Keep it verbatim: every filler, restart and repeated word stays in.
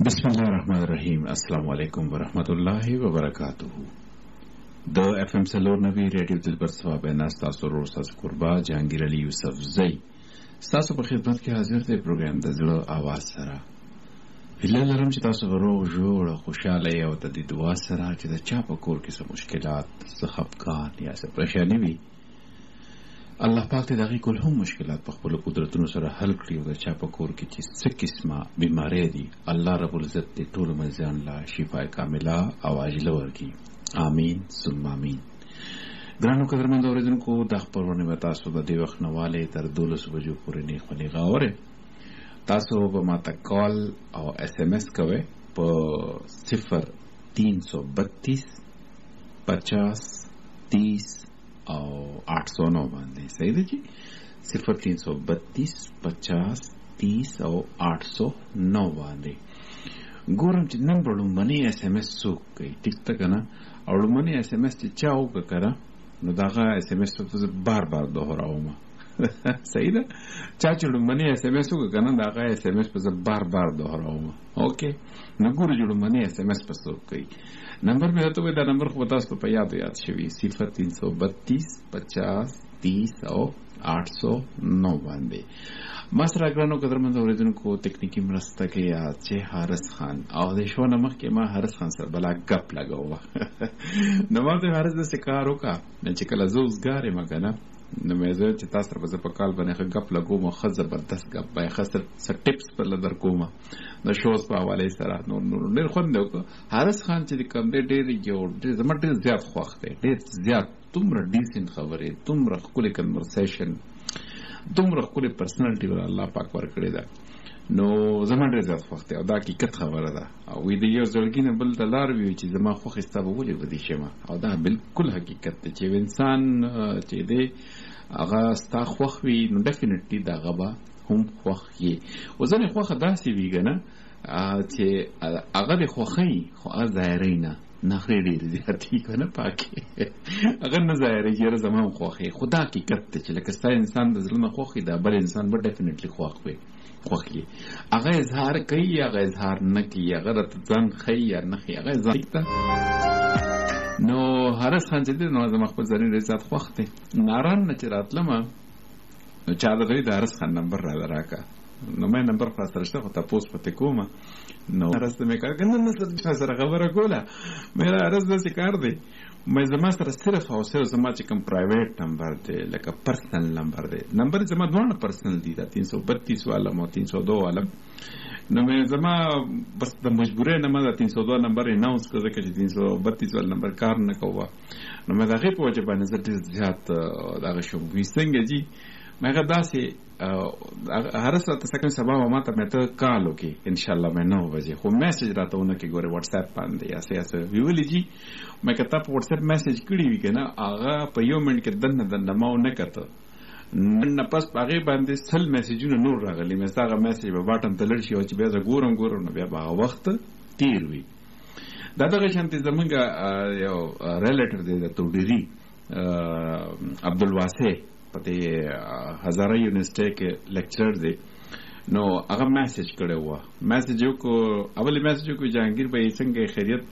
بسم الله الرحمن الرحیم. السلام علیکم ورحمت الله وبرکاته. د اف ام سلور نبی ریډیو دلبر ثواب ناس تاسو ورو تاسو قربا جهانگیر علي یوسف زئی تاسو په خدمت کې حاضر دی. پروګرام د زړه आवाज سره هله لرم چې تاسو ورو جوړ خوشاله او د دې دعا سره چې د چا په کور کې څه مشکلات څه خفقان یا څه پریشانی وي الله پاک دې دغه کول هم مشکلات په خپل قدرتونو سره حل کړي او د چا په کور کې چې څه قسمه بیماری دي الله رب العزت دې ټول مزان لا شفای کامله او عاجله ورکړي. آمین ثم آمین. ګرانو قدرمن اوریدونکو د خبرونه متا تاسو د دې وخت نواله تر دولس بجو پورې نه خولي غاوره تاسو به ماته کال او اس ام اس کوئ په صفر تین سو بتیس پچاس تیس او آٹھ سو نو باندې. صحیح دی جی؟ صفر تین سو بتیس پچاس تیس او آٹھ سو نو باندې ګورم چې نن وړومبني اس ام اس څوک کوي. ټیک ته که نه؟ او وړومبني اس ام اس چې چا وکړه که نه نو دغه اس ام اس ته زه بار بار دوهراوم. صحیح ده؟ چا چې وړومبني اس ام اس وکړه که نه دغه اس ام اس په زه بار بار دوهراوم. اوکې نو ګورو چې وړومبني اس ام اس په څوک کوي. نمبر میں تو دا نمبر خو تاسو په یاد یاد شوی صفر تین سو بتیس پچاس تیس او آٹھ سو نو باندې. ما سره ګرانو قدرمن اوریدونکو تکنیکی مرسته کې یا چې حارث خان او د شو نمخ کې ما حارث خان سره بلا غپ لګاوه. نو ما ته حارث د سکار وکا چې کله زوز ګاره مګنه نو مې زه چې تاسو په په کال باندې غپ لګوم خو زبردست غپ به خسر س ټیپس پر لدر کوم د شوز په حواله سره نو نو ډېر خوند وکړ. حارث خان چې کوم ډېر ډېر یو ډېر زما ډېر زیات خوښ دی. ډېر زیات تمره ډیسنت خبرې تمره خپل کنورسیشن تمره خپل پرسنالټي ور الله پاک ورکړی دا نو زما ډېر زیات خوښ دی او دا حقیقت خبره ده. او وی د یو ځلګینه بل د لار وی چې زما خوښ استابه ولې ودی شمه او دا بالکل حقیقت دی چې انسان چې دی هغه ستا خوښ وي نو ډیفینټلی دا غبا هم خوښ یې. وزنه خوښه داسې ویګه نه چې هغه د خوښۍ خو ظاهري نه نخرې ډېرې زیاتې که نه پاکې هغه نه ظاهري چې زما هم خوښې خو دا حقیقت دی چې لکه ستا انسان د زړه نه خوښ وي دا بل انسان به ډیفینټلی خوښ وي خوښ یې. هغه اظهار کوي هغه اظهار نه کوي هغه راته ځان ښیي یا نه ښیي هغه ځان ته. نو حارث خان چې دی نو زما خپل ځاني ډېر زیات خوښ دی. ناران نه چې راتلمه نو چا درته د حارث خان نمبر را راکړه نو مې نمبر خلاص راشته خو تاسو پته کوم نو حارث مې کار کنه نه سره خبره کوله مې حارث داسې کار دی مې زما سره صرف او صرف زما چې کوم پرایویټ نمبر دی لکه پرسنل نمبر دی نمبر زما دوه پرسنل دی دا تین سو بتیس والا مو تین سو دو والا نو مې زما بس د مجبورې نه ما دا تین سو دو نمبر اناونس کړ چې تین سو بتیس والا نمبر کار نه کوه نو مې دا غي په وجه باندې زه ډېر زیات دا شو وی څنګه جی مې داسې حارث راته څنګه سبا ما ته مې ته کال وکي ان شاء الله مې نو بجې خو میسج راته ونه کې ګوره واتس اپ باندې یا سیاسه ویولې جی مې کته په واتس اپ میسج کړی وی کنه هغه په یو منټ کې دنه دنه ما نه کته نن پس هغه باندې سل میسجونه نور راغلي مې هغه میسج په باټم تلل شي او چې بیا زه ګورم ګورم نو بیا هغه وخت تیر وی. دا دغه شانتي زمونږ یو ریلیټر دی د توډيري عبدالواسع پته هزاره یونیورسيټي کې لیکچرر دی نو هغه میسج کړو و میسج یو کو اول میسج کو جهانگیر به څنګه خیریت